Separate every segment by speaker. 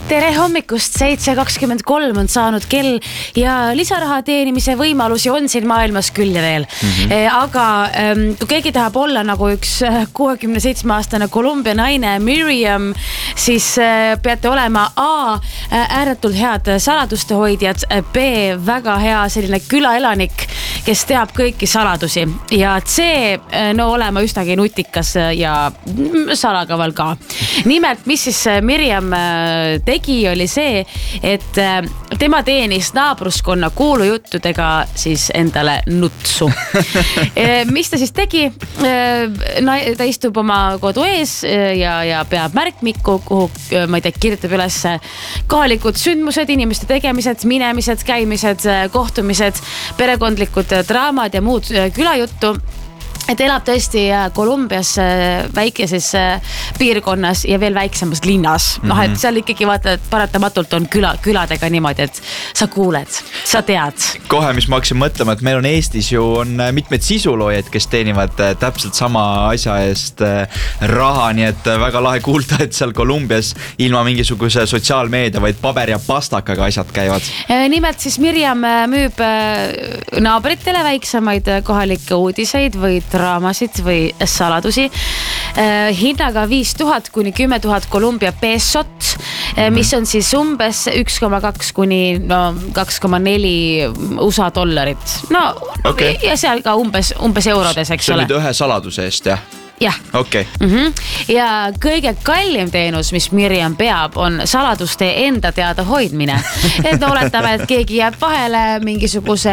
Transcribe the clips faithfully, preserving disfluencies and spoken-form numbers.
Speaker 1: Tere hommikust, seitse kakskümmend kolm on saanud kell ja lisaraha teenimise võimalusi on siin maailmas küll ja veel. Mm-hmm. E, aga ähm, kui keegi tahab olla nagu üks kuuekümne seitsme aastane Kolumbia naine Miriam, siis äh, peate olema A, ääretult head saladuste hoidjad, B, väga hea selline külaelanik, kes teab kõiki saladusi ja C, no olema üsnagi nutikas ja salakaval ka. Nimelt, mis siis Miriam tegi, oli see, et tema teenis naabruskonna kuulujuttudega siis endale nutsu. Mis ta siis tegi? Ta istub oma kodu ees ja, ja peab märkmikku, kuhu ma ei tea, kirjutab üles kohalikud sündmused, inimeste tegemised, minemised, käimised, kohtumised, perekondlikud draamad ja muud külajuttu. Et elab tõesti Kolumbias väikeses piirkonnas ja veel väiksemas linnas. Mm-hmm. Noh, et seal ikkagi vaata, et paratamatult on küla, küladega niimoodi, et sa kuuled, sa tead.
Speaker 2: Kohe, mis ma hakkasin mõtlema, et meil on Eestis ju on mitmed sisuloojad, kes teenivad täpselt sama asja eest raha, nii et väga lahe kuulda, et seal Kolumbias ilma mingisuguse sotsiaalmeedia, vaid paber ja pastakaga asjad käivad.
Speaker 1: Nimelt siis Miriam müüb naabritele väiksemaid kohalikke uudiseid või draamasid või saladusi eh, hinnaga viis tuhat kuni kümme tuhat Kolumbia pesot, eh, mis on siis umbes üks koma kaks kuni no, kaks koma neli U S A dollarit. No, okay. Ja seal ka umbes, umbes eurodes, eks ole.
Speaker 2: See on nüüd ühe saladuse eest, jah?
Speaker 1: Jah.
Speaker 2: Okay.
Speaker 1: Mm-hmm. Ja kõige kallim teenus, mis Miriam peab, on saladuste enda teada hoidmine. Et oletame, et keegi jääb vahele mingisuguse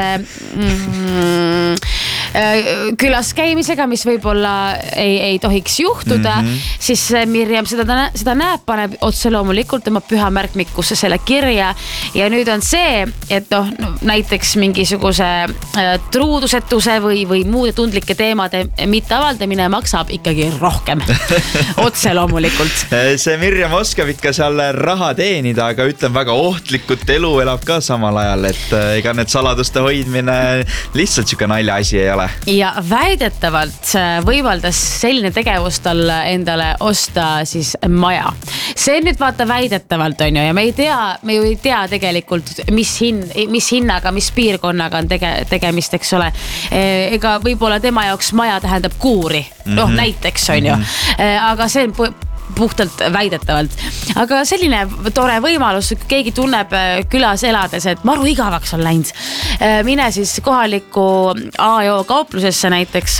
Speaker 1: mm, külas käimisega, mis võib-olla ei, ei tohiks juhtuda, mm-hmm. siis Miriam seda, seda näeb, paneb otse loomulikult oma püha märkmikusse selle kirja ja nüüd on see, et noh, näiteks mingisuguse truudusetuse või, või muude tundlike teemade mitte avaldamine maksab ikkagi rohkem. Otse loomulikult.
Speaker 2: See Miriam oskab ikka seal raha teenida, aga ütlen väga ohtlikult elu elab ka samal ajal, et ega need saladuste hoidmine lihtsalt siuke nalja asi ei ole.
Speaker 1: Ja väidetavalt võimaldas selline tegevus tal endale osta siis maja. See nüüd vaata väidetavalt on ju ja me ei tea, me ju ei tea tegelikult, mis, hin, mis hinnaga, mis piirkonnaga on tege, tegemist, eks ole. Ega võib-olla tema jaoks maja tähendab kuuri. Noh, mm-hmm. näiteks on ju. Aga see on puhtalt väidetavalt. Aga selline tore võimalus, kui keegi tunneb külas elades, et maru igavaks on läinud. Mine siis kohaliku A ja O kauplusesse näiteks